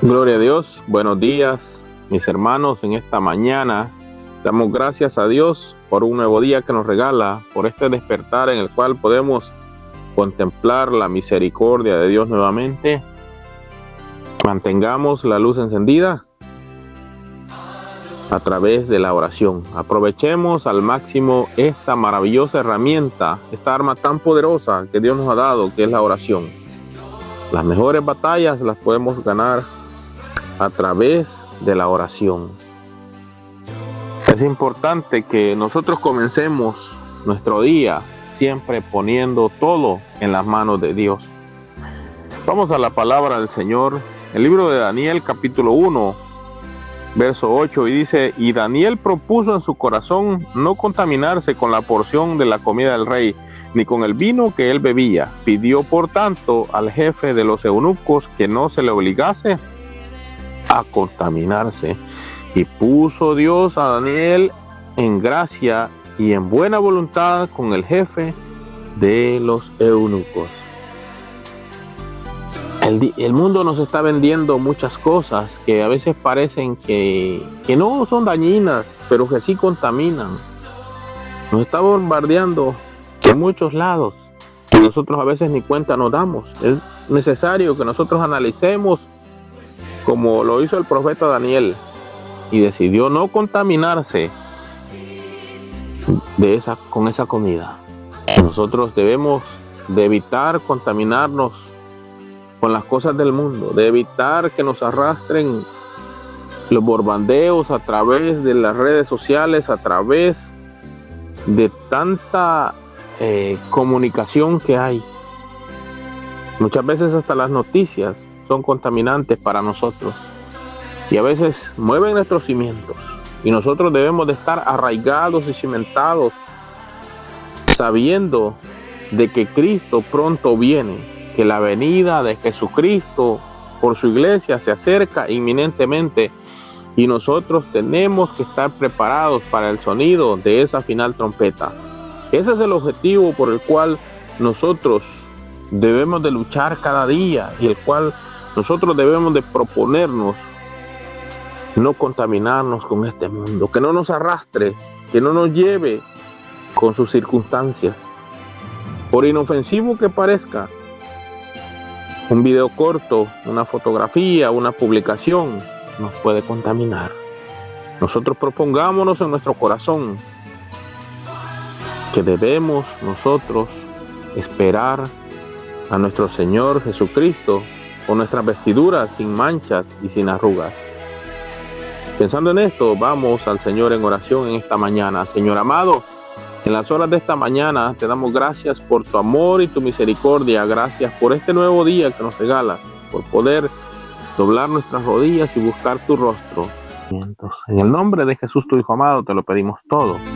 Gloria a Dios, buenos días mis hermanos. En esta mañana damos gracias a Dios por un nuevo día que nos regala, por este despertar en el cual podemos contemplar la misericordia de Dios nuevamente. Mantengamos la luz encendida a través de la oración. Aprovechemos al máximo esta maravillosa herramienta, esta arma tan poderosa que Dios nos ha dado, que es la oración. Las mejores batallas las podemos ganar a través de la oración. Es importante que nosotros comencemos nuestro día siempre poniendo todo en las manos de Dios. Vamos a la palabra del Señor, el libro de Daniel capítulo 1, verso 8, y dice: y Daniel propuso en su corazón no contaminarse con la porción de la comida del rey, ni con el vino que él bebía. Pidió por tanto al jefe de los eunucos que no se le obligase a contaminarse, y puso Dios a Daniel en gracia y en buena voluntad con el jefe de los eunucos. El mundo nos está vendiendo muchas cosas que a veces parecen que no son dañinas, pero que sí contaminan. Nos está bombardeando de muchos lados y nosotros a veces ni cuenta nos damos. Es necesario que nosotros analicemos, como lo hizo el profeta Daniel, y decidió no contaminarse con esa comida. Nosotros debemos de evitar contaminarnos con las cosas del mundo, de evitar que nos arrastren los bombardeos a través de las redes sociales, a través de tanta comunicación que hay. Muchas veces hasta las noticias son contaminantes para nosotros y a veces mueven nuestros cimientos, y nosotros debemos de estar arraigados y cimentados sabiendo de que Cristo pronto viene, que la venida de Jesucristo por su iglesia se acerca inminentemente, y nosotros tenemos que estar preparados para el sonido de esa final trompeta. Ese es el objetivo por el cual nosotros debemos de luchar cada día, y el cual nosotros debemos de proponernos no contaminarnos con este mundo, que no nos arrastre, que no nos lleve con sus circunstancias. Por inofensivo que parezca, un video corto, una fotografía, una publicación nos puede contaminar. Nosotros propongámonos en nuestro corazón que debemos nosotros esperar a nuestro Señor Jesucristo con nuestras vestiduras sin manchas y sin arrugas. Pensando en esto, vamos al Señor en oración en esta mañana. Señor amado, en las horas de esta mañana te damos gracias por tu amor y tu misericordia. Gracias por este nuevo día que nos regalas, por poder doblar nuestras rodillas y buscar tu rostro. En el nombre de Jesús, tu Hijo amado, te lo pedimos todo.